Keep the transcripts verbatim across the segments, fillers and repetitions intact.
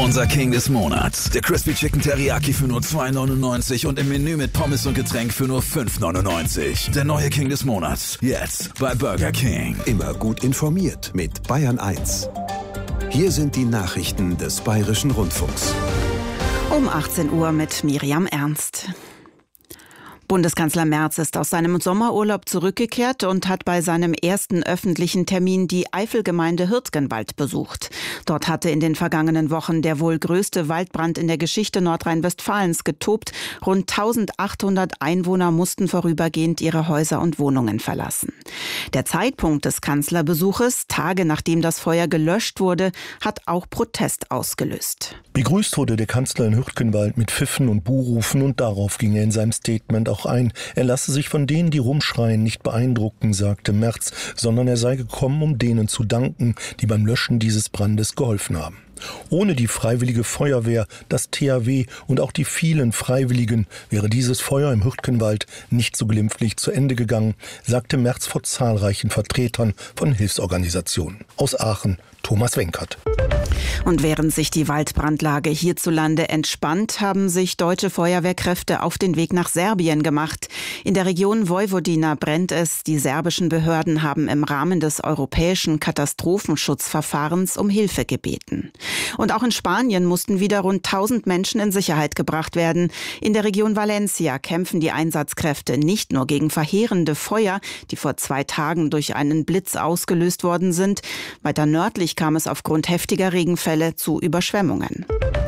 Unser King des Monats. Der Crispy Chicken Teriyaki für nur zwei neunundneunzig und im Menü mit Pommes und Getränk für nur fünf neunundneunzig. Der neue King des Monats. Jetzt bei Burger King. Immer gut informiert mit Bayern eins. Hier sind die Nachrichten des Bayerischen Rundfunks. Um achtzehn Uhr mit Miriam Ernst. Bundeskanzler Merz ist aus seinem Sommerurlaub zurückgekehrt und hat bei seinem ersten öffentlichen Termin die Eifelgemeinde Hürtgenwald besucht. Dort hatte in den vergangenen Wochen der wohl größte Waldbrand in der Geschichte Nordrhein-Westfalens getobt. Rund eintausendachthundert Einwohner mussten vorübergehend ihre Häuser und Wohnungen verlassen. Der Zeitpunkt des Kanzlerbesuches, Tage nachdem das Feuer gelöscht wurde, hat auch Protest ausgelöst. Begrüßt wurde der Kanzler in Hürtgenwald mit Pfiffen und Buhrufen und darauf ging er in seinem Statement auch ein. Er lasse sich von denen, die rumschreien, nicht beeindrucken, sagte Merz, sondern er sei gekommen, um denen zu danken, die beim Löschen dieses Brandes geholfen haben. Ohne die Freiwillige Feuerwehr, das T H W und auch die vielen Freiwilligen wäre dieses Feuer im Hürtgenwald nicht so glimpflich zu Ende gegangen, sagte Merz vor zahlreichen Vertretern von Hilfsorganisationen. Aus Aachen, Thomas Wenkert. Und während sich die Waldbrandlage hierzulande entspannt, haben sich deutsche Feuerwehrkräfte auf den Weg nach Serbien gemacht. In der Region Vojvodina brennt es. Die serbischen Behörden haben im Rahmen des europäischen Katastrophenschutzverfahrens um Hilfe gebeten. Und auch in Spanien mussten wieder rund tausend Menschen in Sicherheit gebracht werden. In der Region Valencia kämpfen die Einsatzkräfte nicht nur gegen verheerende Feuer, die vor zwei Tagen durch einen Blitz ausgelöst worden sind. Weiter nördlich kam es aufgrund heftiger Regenfälle zu Überschwemmungen.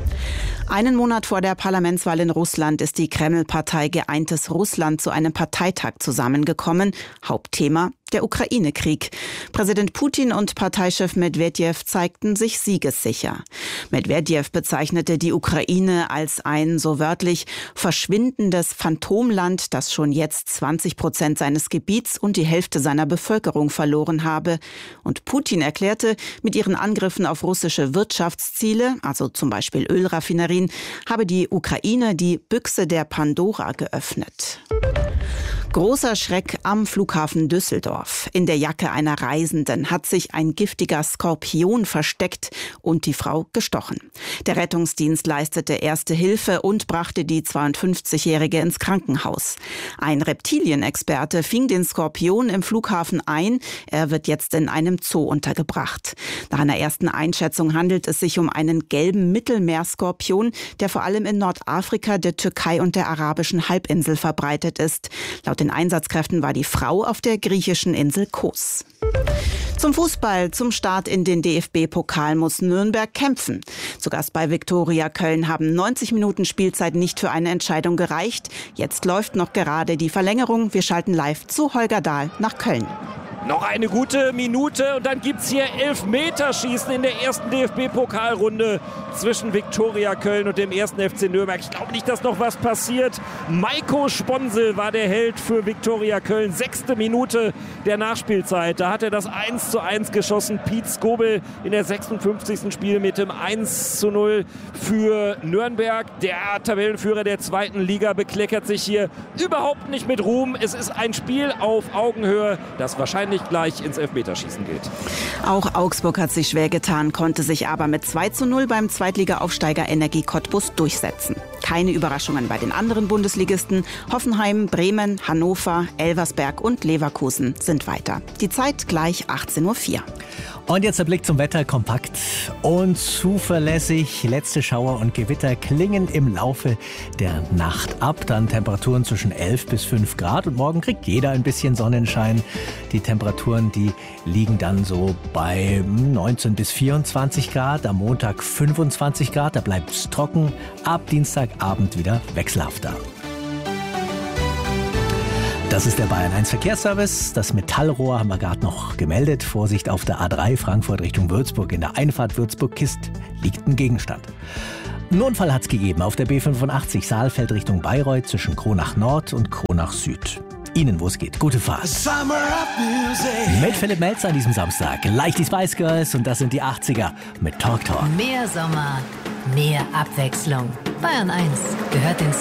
Einen Monat vor der Parlamentswahl in Russland ist die Kreml-Partei Geeintes Russland zu einem Parteitag zusammengekommen. Hauptthema: der Ukraine-Krieg. Präsident Putin und Parteichef Medwedew zeigten sich siegessicher. Medwedew bezeichnete die Ukraine als ein, so wörtlich, verschwindendes Phantomland, das schon jetzt zwanzig Prozent seines Gebiets und die Hälfte seiner Bevölkerung verloren habe. Und Putin erklärte, mit ihren Angriffen auf russische Wirtschaftsziele, also zum Beispiel Ölraffinerien, habe die Ukraine die Büchse der Pandora geöffnet. Großer Schreck am Flughafen Düsseldorf. In der Jacke einer Reisenden hat sich ein giftiger Skorpion versteckt und die Frau gestochen. Der Rettungsdienst leistete erste Hilfe und brachte die zweiundfünfzigjährige ins Krankenhaus. Ein Reptilienexperte fing den Skorpion im Flughafen ein. Er wird jetzt in einem Zoo untergebracht. Nach einer ersten Einschätzung handelt es sich um einen gelben Mittelmeerskorpion, der vor allem in Nordafrika, der Türkei und der arabischen Halbinsel verbreitet ist. Laut den Einsatzkräften war die Frau auf der griechischen Insel Kos. Zum Fußball, zum Start in den D F B-Pokal muss Nürnberg kämpfen. Zu Gast bei Viktoria Köln haben neunzig Minuten Spielzeit nicht für eine Entscheidung gereicht. Jetzt läuft noch gerade die Verlängerung. Wir schalten live zu Holger Dahl nach Köln. Noch eine gute Minute und dann gibt's hier Elfmeterschießen in der ersten D F B-Pokalrunde zwischen Viktoria Köln und dem ersten F C Nürnberg. Ich glaube nicht, dass noch was passiert. Maiko Sponsel war der Held für Viktoria Köln. Sechste Minute der Nachspielzeit. Da hat er das eins zu eins geschossen. Piet Skobel in der sechsundfünfzigsten Spiel mit dem eins zu null für Nürnberg. Der Tabellenführer der zweiten Liga bekleckert sich hier überhaupt nicht mit Ruhm. Es ist ein Spiel auf Augenhöhe, das wahrscheinlich nicht gleich ins Elfmeterschießen geht. Auch Augsburg hat sich schwer getan, konnte sich aber mit zwei zu null beim Zweitliga-Aufsteiger Energie Cottbus durchsetzen. Keine Überraschungen bei den anderen Bundesligisten. Hoffenheim, Bremen, Hannover, Elversberg und Leverkusen sind weiter. Die Zeit gleich achtzehn Uhr vier. Und jetzt der Blick zum Wetter, kompakt und zuverlässig. Letzte Schauer und Gewitter klingen im Laufe der Nacht ab. Dann Temperaturen zwischen elf bis fünf Grad. Und morgen kriegt jeder ein bisschen Sonnenschein. Die Temperaturen, die liegen dann so bei neunzehn bis vierundzwanzig Grad. Am Montag fünfundzwanzig Grad. Da bleibt es trocken. Ab Dienstagabend wieder wechselhafter. Das ist der Bayern eins Verkehrsservice. Das Metallrohr haben wir gerade noch gemeldet. Vorsicht auf der A drei Frankfurt Richtung Würzburg. In der Einfahrt Würzburg-Kist liegt ein Gegenstand. Einen Unfall hat es gegeben auf der B fünfundachtzig Saalfeld Richtung Bayreuth zwischen Kronach Nord und Kronach Süd. Ihnen, wo es geht, gute Fahrt. Mit Philipp Melzer an diesem Samstag. Leicht die Spice Girls und das sind die achtziger mit Talk Talk. Mehr Sommer, mehr Abwechslung. Bayern eins gehört ins